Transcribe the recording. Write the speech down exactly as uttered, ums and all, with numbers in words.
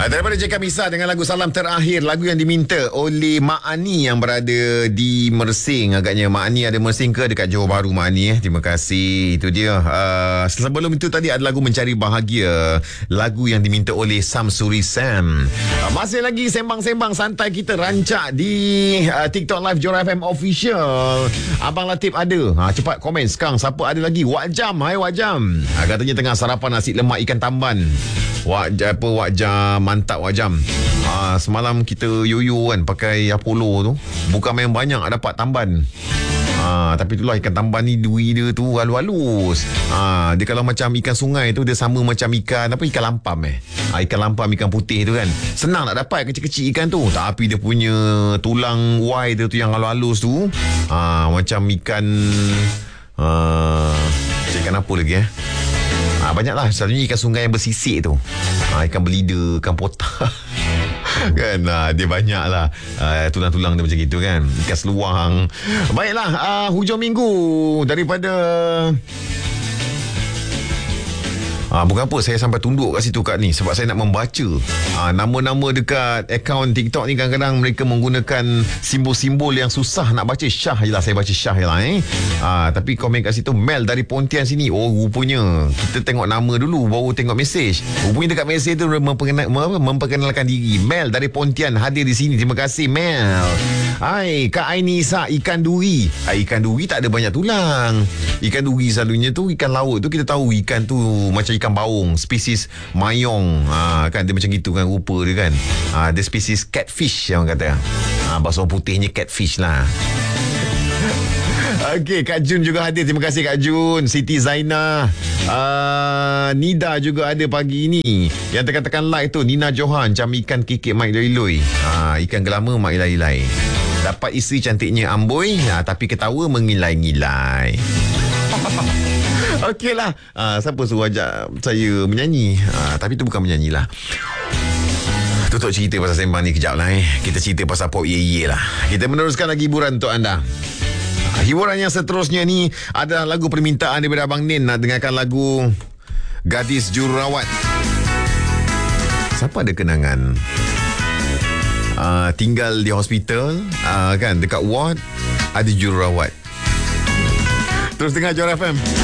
Uh, daripada J K Misa dengan lagu Salam Terakhir, lagu yang diminta oleh Mak Ani yang berada di Mersing. Agaknya Mak Ani ada Mersing ke dekat Johor Bahru, Mak Ani eh. Terima kasih. Itu dia. Uh, sebelum itu tadi ada lagu Mencari Bahagia, lagu yang diminta oleh Samsuri Sam. Uh, masih lagi sembang-sembang santai kita rancak di uh, TikTok Live Johor F M Official. Abang Latif ada. Ha, cepat komen sekarang. Siapa ada lagi? Wak Jam. Hai Wak Jam. Ha, katanya tengah sarapan nasi lemak ikan tamban. Wak apa Wak Jam, mantap Wak Jam. Ha, semalam kita yoyo kan pakai Apollo tu. Bukan main banyak dapat tamban. Ha, tapi itulah ikan tamban ni duri dia tu halus-halus. Ha, dia kalau macam ikan sungai tu dia sama macam ikan apa ikan lampam eh. Ha, ikan lampam, ikan putih tu kan. Senang nak dapat kecil-kecil ikan tu. Tapi dia punya tulang Y dia tu yang halus-halus tu. Ha, macam ikan uh, ikan apa lagi eh? Ha, banyaklah. Selalunya ikan sungai yang bersisik tu. Ha, ikan belida, ikan potah. Kan ha, dia banyak lah ha, tulang-tulang dia macam gitu kan. Ikan seluang. Baiklah, uh, hujung minggu daripada Ha, bukan apa saya sampai tunduk kat situ kat ni sebab saya nak membaca ha, nama-nama dekat akaun TikTok ni. Kadang-kadang mereka menggunakan simbol-simbol yang susah nak baca. Syah je lah, saya baca Syah je lah eh. Ha, tapi komen kat situ Mel dari Pontian sini. Oh rupanya kita tengok nama dulu baru tengok mesej. Rupanya dekat mesej tu memperkenal, memperkenalkan diri. Mel dari Pontian hadir di sini. Terima kasih Mel. Hai Kak Aini Isa, ikan duri. Ha, ikan duri tak ada banyak tulang. Ikan duri selalunya tu ikan laut tu kita tahu ikan tu macam ikan baung, spesies mayong. Ha, kan dia macam gitu kan rupa dia kan. Ha, dia spesies catfish yang orang kata. Ha, bahasa orang putihnya catfish lah. Okey, Kak Jun juga hadir. Terima kasih Kak Jun. Siti Zainah. Uh, Nida juga ada pagi ini. Yang tekan-tekan like tu Nina Johan, macam ikan kikik Mak Iloi-Iloi. Ha, ikan gelama Mak Ilai-Ilai. Dapat isteri cantiknya amboi, ha, tapi ketawa mengilai-ngilai. Okey lah. Ha, siapa suruh ajak saya menyanyi? Ha, tapi tu bukan menyanyi lah. Tutup cerita pasal sembang ni kejap lah eh. Kita cerita pasal pop ye-ye lah. Kita meneruskan lagi hiburan untuk anda. Hiburan yang seterusnya ni adalah lagu permintaan daripada Abang Nin. Nak dengarkan lagu Gadis Jururawat. Siapa ada kenangan uh, tinggal di hospital uh, kan, dekat ward ada jururawat. Terus dengar Johor F M.